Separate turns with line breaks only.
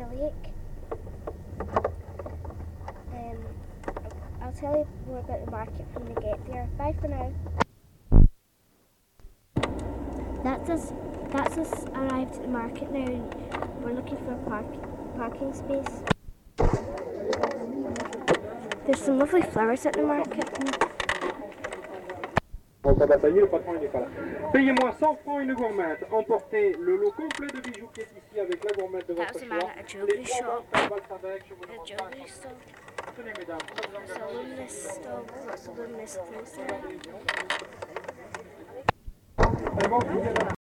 lake. I'll tell you more about the market when we get there. Bye for now. That's us arrived at the market now, and we're looking for a parking space. There's some lovely flowers at the market.
Le patron il n'est pas là. Payez-moi 100 francs une gourmette. Emportez le lot complet de bijoux qui est ici avec la gourmette de votre choix.
At a jewellery shop.
Avec, je vous
A jewellery store.
Tenez mesdames.
There's a luminous store. Lots of luminous clothes there.